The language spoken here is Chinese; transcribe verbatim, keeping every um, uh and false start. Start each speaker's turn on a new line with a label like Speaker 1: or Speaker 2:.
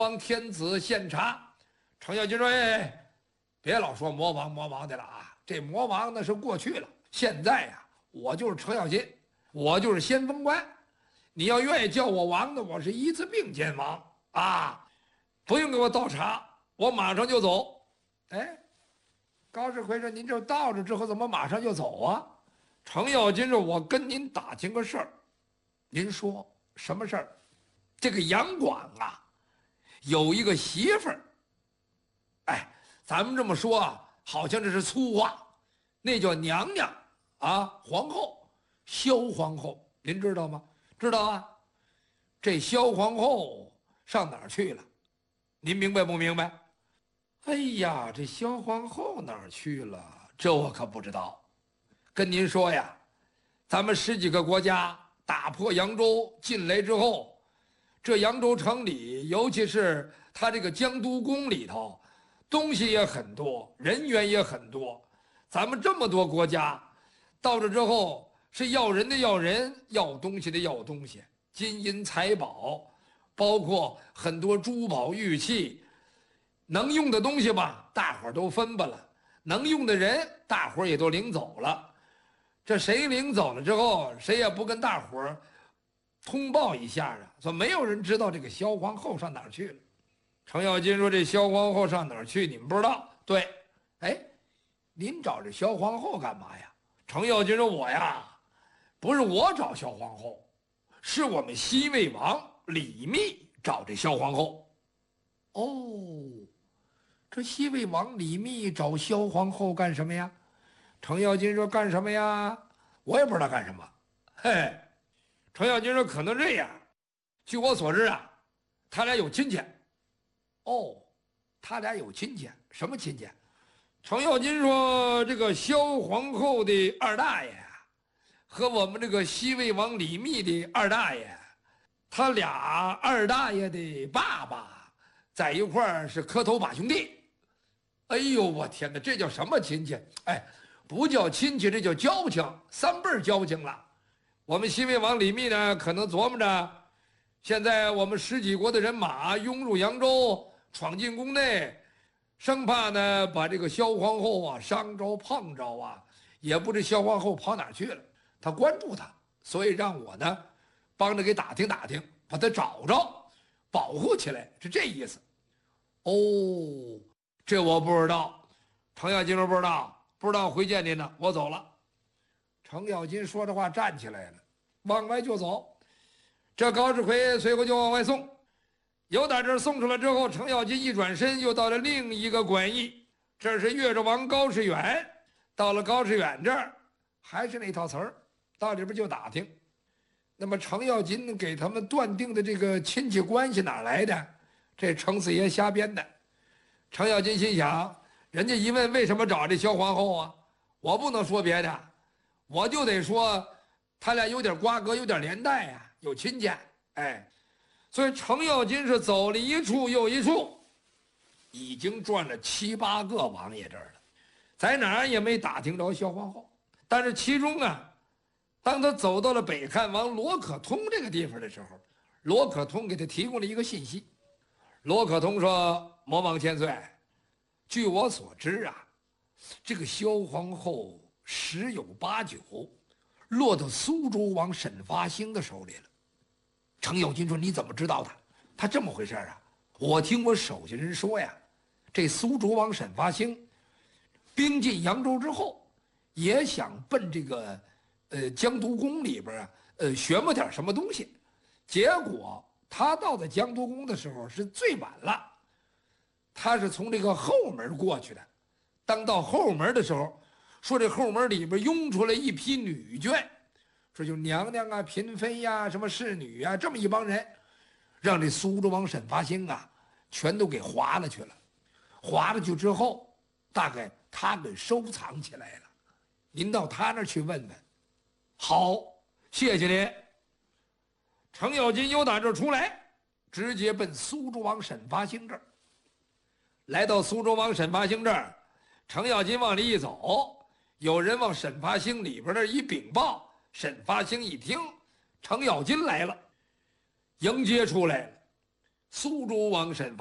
Speaker 1: 王天子献茶。程咬金说：“哎，别老说魔王魔王的了啊！这魔王那是过去了，现在呀、啊，我就是程咬金，我就是先锋官。你要愿意叫我王的，我是一字并肩王啊！不用给我倒茶，我马上就走。”哎，高士奎说：“您这到这之后怎么马上就走啊？”程咬金说：“我跟您打听个事儿。”您说什么事儿？这个杨广啊，有一个媳妇儿。哎，咱们这么说啊，好像这是粗话，那叫娘娘啊，皇后，萧皇后，您知道吗？知道啊。这萧皇后上哪儿去了？您明白不明白？哎呀，这萧皇后哪儿去了？这我可不知道。跟您说呀，咱们十几个国家打破扬州进来之后，这扬州城里，尤其是他这个江都宫里头，东西也很多，人员也很多。咱们这么多国家，到这之后是要人的要人，要东西的要东西，金银财宝，包括很多珠宝玉器，能用的东西吧，大伙儿都分吧了；能用的人，大伙儿也都领走了。这谁领走了之后，谁也不跟大伙儿通报一下啊？说没有人知道这个萧皇后上哪儿去了。程咬金说：“这萧皇后上哪儿去？你们不知道？”对，哎，您找这萧皇后干嘛呀？程咬金说：“我呀，不是我找萧皇后，是我们西魏王李密找这萧皇后。”哦，这西魏王李密找萧皇后干什么呀？程咬金说：“干什么呀？我也不知道干什么。”嘿，程咬金说：“可能这样，据我所知啊，他俩有亲戚。”哦，他俩有亲戚，什么亲戚？程咬金说：“这个萧皇后的二大爷和我们这个西魏王李密的二大爷，他俩二大爷的爸爸在一块儿是磕头把兄弟。”哎呦，我天哪，这叫什么亲戚？哎，不叫亲戚，这叫交情，三辈儿交情了。我们西魏王李密呢，可能琢磨着，现在我们十几国的人马涌入扬州，闯进宫内，生怕呢把这个萧皇后啊伤着碰着啊，也不知萧皇后跑哪儿去了。他关注她，所以让我呢帮着给打听打听，把她找着，保护起来，是这意思。哦，这我不知道。程咬金说：“不知道，不知道，回见您呢，我走了。”程咬金说着话站起来了，往外就走。这高士奎随后就往外送。由打这儿送出来之后，程咬金一转身又到了另一个馆驿，这是越州王高士远。到了高士远这儿，还是那套词儿，到里边就打听。那么程咬金给他们断定的这个亲戚关系哪来的？这程四爷瞎编的。程咬金心想，人家一问为什么找这萧皇后啊，我不能说别的，我就得说他俩有点瓜葛，有点连带呀、啊，有亲戚。哎，所以程咬金是走了一处又一处，已经转了七八个王爷这儿了，在哪儿也没打听着萧皇后。但是其中啊，当他走到了北汉王罗可通这个地方的时候，罗可通给他提供了一个信息。罗可通说：“魔王千岁，据我所知啊，这个萧皇后十有八九落到苏州王沈发兴的手里了。”程咬金说：“你怎么知道的？他这么回事啊？我听我手下人说呀，这苏州王沈发兴兵进扬州之后，也想奔这个呃江都宫里边啊，呃学摸点什么东西，结果他到了江都宫的时候是最晚了，他是从这个后门过去的。当到后门的时候，说这后门里边拥出来一批女眷，说就娘娘啊、嫔妃呀、什么侍女啊，这么一帮人，让这苏州王沈发兴啊，全都给划了去了。划了去之后，大概他给收藏起来了。您到他那儿去问问。好，谢谢您。程咬金由打这儿出来，直接奔苏州王沈发兴这儿。来到苏州王沈发兴这儿，程咬金往里一走，有人往沈发兴里边那一禀报，沈发兴一听程咬金来了，迎接出来了。 苏州王审。